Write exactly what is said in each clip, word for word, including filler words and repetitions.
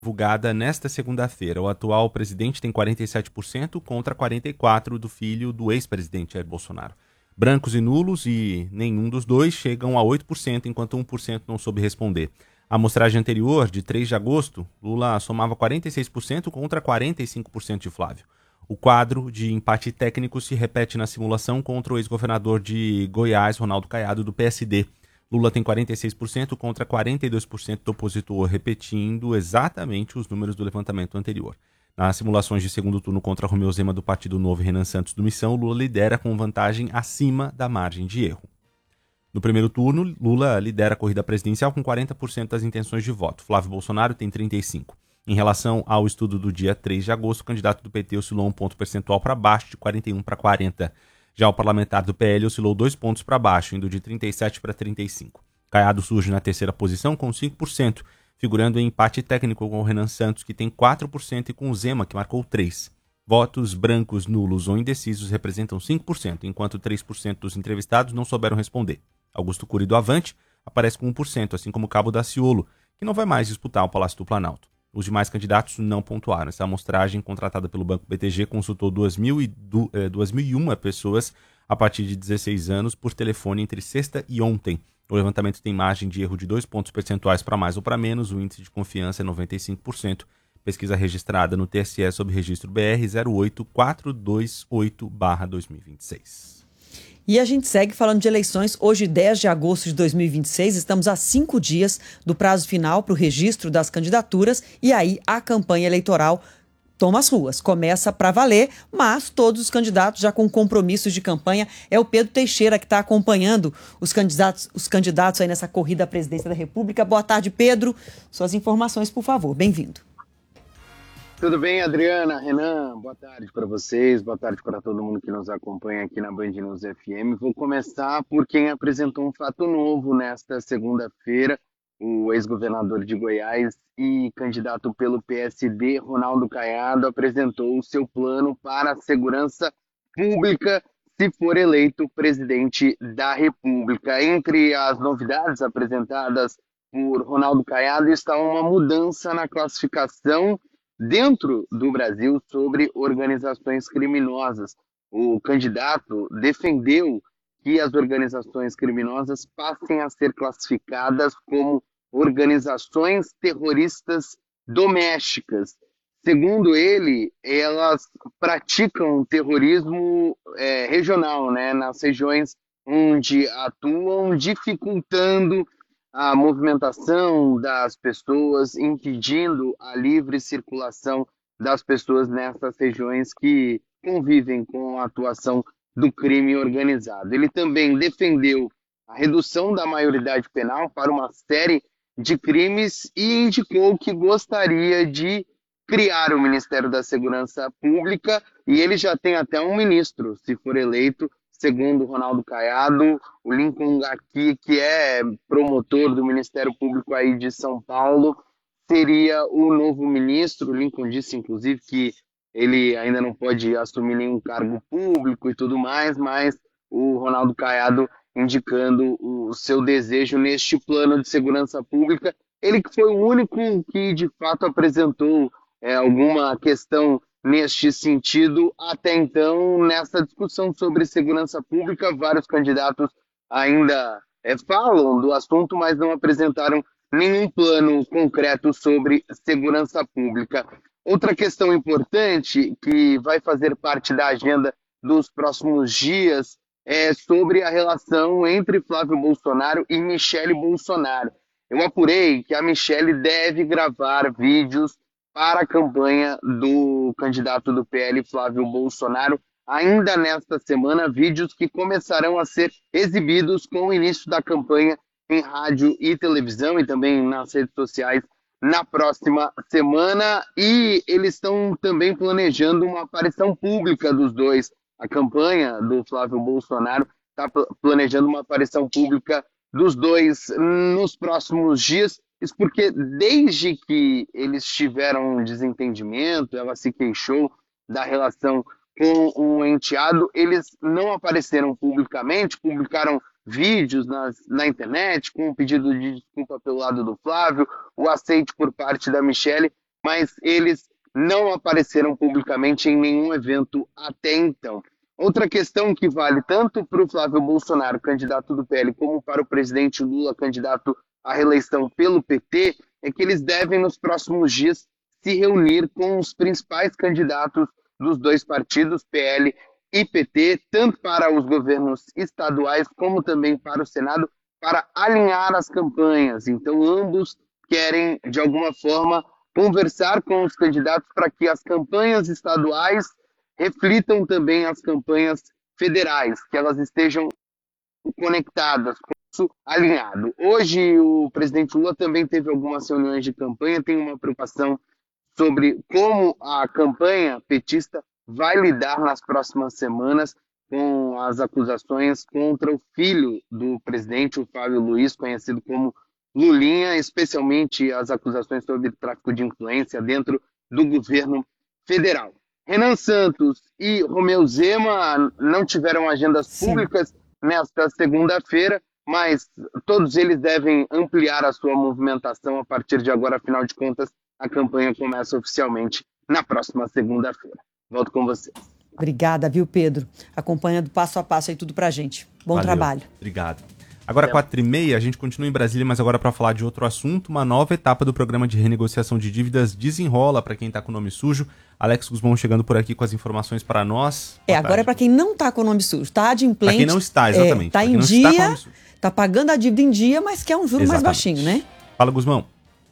Divulgada nesta segunda-feira. O atual presidente tem quarenta e sete por cento contra quarenta e quatro por cento do filho do ex-presidente Jair Bolsonaro. Brancos e nulos e nenhum dos dois chegam a oito por cento, enquanto um por cento não soube responder. A amostragem anterior, de três de agosto, Lula somava quarenta e seis por cento contra quarenta e cinco por cento de Flávio. O quadro de empate técnico se repete na simulação contra o ex-governador de Goiás, Ronaldo Caiado, do P S D. Lula tem quarenta e seis por cento contra quarenta e dois por cento do opositor, repetindo exatamente os números do levantamento anterior. Nas simulações de segundo turno contra Romeu Zema do Partido Novo e Renan Santos do Missão, Lula lidera com vantagem acima da margem de erro. No primeiro turno, Lula lidera a corrida presidencial com quarenta por cento das intenções de voto. Flávio Bolsonaro tem trinta e cinco por cento. Em relação ao estudo do dia três de agosto, o candidato do P T oscilou um ponto percentual para baixo, de quarenta e um para quarenta. Já o parlamentar do P L oscilou dois pontos para baixo, indo de trinta e sete para trinta e cinco. Caiado surge na terceira posição com cinco por cento, figurando em empate técnico com o Renan Santos, que tem quatro por cento, e com o Zema, que marcou três por cento. Votos brancos, nulos ou indecisos representam cinco por cento, enquanto três por cento dos entrevistados não souberam responder. Augusto Cury do Avante aparece com um por cento, assim como Cabo Daciolo, que não vai mais disputar o Palácio do Planalto. Os demais candidatos não pontuaram. Essa amostragem, contratada pelo Banco B T G, consultou duas mil e uma pessoas a partir de dezesseis anos por telefone entre sexta e ontem. O levantamento tem margem de erro de dois pontos percentuais para mais ou para menos. O índice de confiança é noventa e cinco por cento. Pesquisa registrada no T S E sob registro B R zero oito quatro dois oito barra dois mil e vinte e seis. E a gente segue falando de eleições. Hoje, dez de agosto de dois mil e vinte e seis, estamos a cinco dias do prazo final para o registro das candidaturas e aí a campanha eleitoral toma as ruas, começa para valer, mas todos os candidatos já com compromissos de campanha. É o Pedro Teixeira que está acompanhando os candidatos, os candidatos aí nessa corrida à presidência da República. Boa tarde, Pedro. Suas informações, por favor. Bem-vindo. Tudo bem, Adriana, Renan? Boa tarde para vocês, boa tarde para todo mundo que nos acompanha aqui na Band News F M. Vou começar por quem apresentou um fato novo nesta segunda-feira, o ex-governador de Goiás e candidato pelo P S D, Ronaldo Caiado, apresentou o seu plano para a segurança pública se for eleito presidente da República. Entre as novidades apresentadas por Ronaldo Caiado está uma mudança na classificação dentro do Brasil sobre organizações criminosas. O candidato defendeu que as organizações criminosas passem a ser classificadas como organizações terroristas domésticas. Segundo ele, elas praticam terrorismo é, regional, né, nas regiões onde atuam, dificultando a movimentação das pessoas, impedindo a livre circulação das pessoas nessas regiões que convivem com a atuação do crime organizado. Ele também defendeu a redução da maioridade penal para uma série de crimes e indicou que gostaria de criar o Ministério da Segurança Pública, e ele já tem até um ministro, se for eleito. Segundo Ronaldo Caiado, o Lincoln Gaki, que é promotor do Ministério Público aí de São Paulo, seria o novo ministro. O Lincoln disse, inclusive, que ele ainda não pode assumir nenhum cargo público e tudo mais, mas o Ronaldo Caiado indicando o seu desejo neste plano de segurança pública. Ele que foi o único que, de fato, apresentou é, alguma questão neste sentido. Até então, nessa discussão sobre segurança pública, vários candidatos ainda é, falam do assunto, mas não apresentaram nenhum plano concreto sobre segurança pública. Outra questão importante que vai fazer parte da agenda dos próximos dias é sobre a relação entre Flávio Bolsonaro e Michele Bolsonaro. Eu apurei que a Michele deve gravar vídeos para a campanha do candidato do P L, Flávio Bolsonaro, ainda nesta semana, vídeos que começarão a ser exibidos com o início da campanha em rádio e televisão e também nas redes sociais na próxima semana. E eles estão também planejando uma aparição pública dos dois. A campanha do Flávio Bolsonaro está planejando uma aparição pública dos dois nos próximos dias. Isso porque desde que eles tiveram um desentendimento, ela se queixou da relação com o enteado, eles não apareceram publicamente, publicaram vídeos nas, na internet com um pedido de desculpa pelo lado do Flávio, o aceite por parte da Michele, mas eles não apareceram publicamente em nenhum evento até então. Outra questão que vale tanto para o Flávio Bolsonaro, candidato do P L, como para o presidente Lula, candidato à reeleição pelo P T, é que eles devem, nos próximos dias, se reunir com os principais candidatos dos dois partidos, P L e P T, tanto para os governos estaduais como também para o Senado, para alinhar as campanhas. Então, ambos querem, de alguma forma, conversar com os candidatos para que as campanhas estaduais reflitam também as campanhas federais, que elas estejam conectadas, com isso alinhado. Hoje, o presidente Lula também teve algumas reuniões de campanha, tem uma preocupação sobre como a campanha petista vai lidar nas próximas semanas com as acusações contra o filho do presidente, o Flávio Luiz, conhecido como Lulinha, especialmente as acusações sobre tráfico de influência dentro do governo federal. Renan Santos e Romeu Zema não tiveram agendas Sim. públicas nesta segunda-feira, mas todos eles devem ampliar a sua movimentação a partir de agora. Afinal de contas, a campanha começa oficialmente na próxima segunda-feira. Volto com vocês. Obrigada, viu, Pedro? Acompanhando passo a passo aí tudo pra gente. Bom Valeu. trabalho. Obrigado. Agora, é. quatro e meia, a gente continua em Brasília, mas agora para falar de outro assunto. Uma nova etapa do programa de renegociação de dívidas desenrola para quem está com o nome sujo. Alex Guzmão chegando por aqui com as informações para nós. É, Boa agora tarde. É para quem não está com o nome sujo. Está adimplente. Para quem não está, exatamente. Está é, em dia, está pagando a dívida em dia, mas quer um juro exatamente. mais baixinho, né? Fala, Guzmão.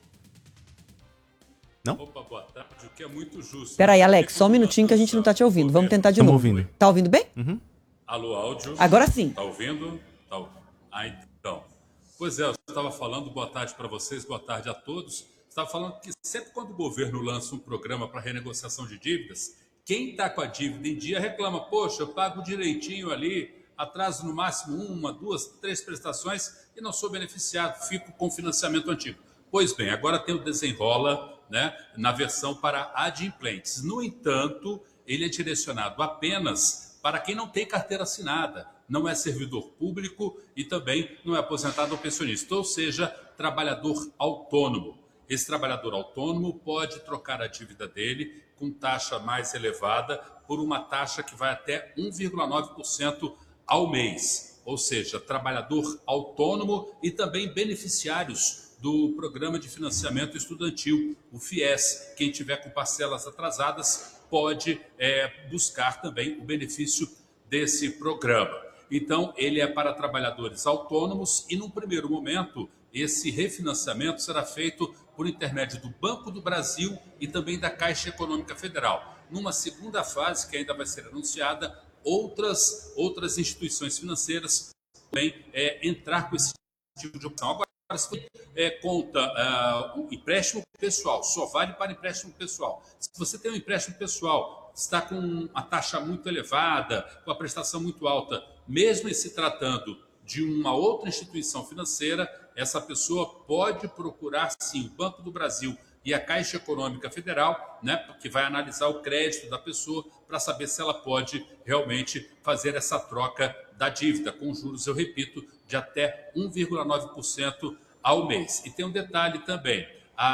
Não? Opa, boa tarde, o que é muito justo. Espera aí, Alex, só um minutinho que a gente não está te ouvindo. Vamos tentar de Estamos novo. ouvindo. Tá ouvindo bem? Uhum. Alô, áudio. Agora sim. Tá ouvindo? Tá. Ah, então. Pois é, eu estava falando, boa tarde para vocês, boa tarde a todos. Estava falando que sempre quando o governo lança um programa para renegociação de dívidas, quem está com a dívida em dia reclama, poxa, eu pago direitinho ali, atraso no máximo uma, duas, três prestações e não sou beneficiado, fico com financiamento antigo. Pois bem, agora tem o desenrola, né, na versão para adimplentes. No entanto, ele é direcionado apenas para quem não tem carteira assinada, não é servidor público e também não é aposentado ou pensionista, ou seja, trabalhador autônomo. Esse trabalhador autônomo pode trocar a dívida dele com taxa mais elevada por uma taxa que vai até um vírgula nove por cento ao mês, ou seja, trabalhador autônomo e também beneficiários do Programa de Financiamento Estudantil, o FIES. Quem tiver com parcelas atrasadas pode é, buscar também o benefício desse programa. Então, ele é para trabalhadores autônomos e, num primeiro momento, esse refinanciamento será feito por intermédio do Banco do Brasil e também da Caixa Econômica Federal. Numa segunda fase, que ainda vai ser anunciada, outras, outras instituições financeiras também é, entrar com esse tipo de opção. Agora, se você é, conta uh, um empréstimo pessoal, só vale para empréstimo pessoal. Se você tem um empréstimo pessoal, está com uma taxa muito elevada, com a prestação muito alta, mesmo em se tratando de uma outra instituição financeira, essa pessoa pode procurar, sim, o Banco do Brasil e a Caixa Econômica Federal, né, que vai analisar o crédito da pessoa para saber se ela pode realmente fazer essa troca da dívida, com juros, eu repito, de até um vírgula nove por cento ao mês. E tem um detalhe também,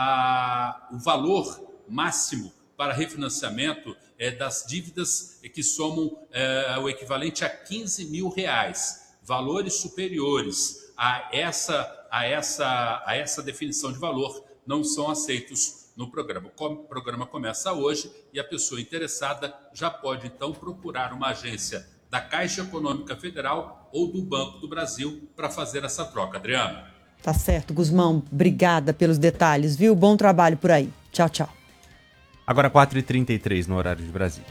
a, o valor máximo para refinanciamento é das dívidas que somam é, o equivalente a quinze mil reais. Valores superiores a essa, a, essa, a essa definição de valor não são aceitos no programa. O programa começa hoje e a pessoa interessada já pode, então, procurar uma agência da Caixa Econômica Federal ou do Banco do Brasil para fazer essa troca. Adriano. Tá certo, Guzmão. Obrigada pelos detalhes, viu? Bom trabalho por aí. Tchau, tchau. Agora quatro e trinta e três no horário de Brasília.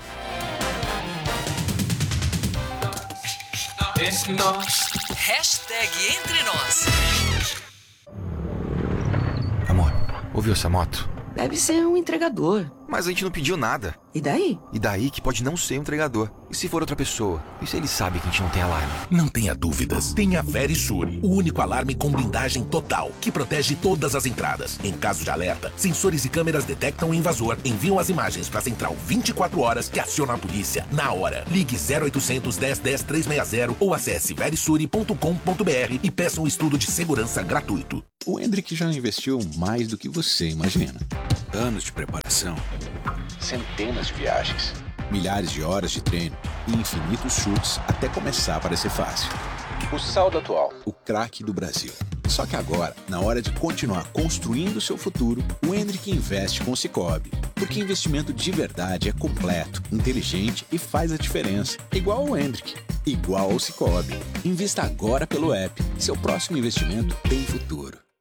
Entre nós. Hashtag Entre Nós. Amor, ouviu essa moto? Deve ser um entregador. Mas a gente não pediu nada. E daí? E daí que pode não ser um entregador. E se for outra pessoa? E se ele sabe que a gente não tem alarme? Não tenha dúvidas. Tem a Verisure, o único alarme com blindagem total, que protege todas as entradas. Em caso de alerta, sensores e câmeras detectam o invasor, enviam as imagens para a central vinte e quatro horas, que aciona a polícia na hora. Ligue zero oitocentos, dez, dez, trezentos e sessenta ou acesse verisure ponto com ponto br e peça um estudo de segurança gratuito. O Hendrick já investiu mais do que você imagina. Anos de preparação, centenas de viagens, milhares de horas de treino e infinitos chutes até começar a parecer fácil. O saldo atual, o craque do Brasil. Só que agora, na hora de continuar construindo seu futuro, o Hendrick investe com o Sicoob. Porque investimento de verdade é completo, inteligente e faz a diferença. Igual ao Hendrick, igual ao Sicoob. Invista agora pelo app. Seu próximo investimento tem futuro.